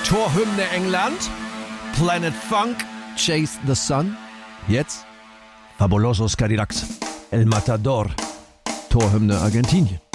Torhymne England, Planet Funk, Chase the Sun. Jetzt Fabulosos Cadillacs, El Matador, Torhymne Argentinien.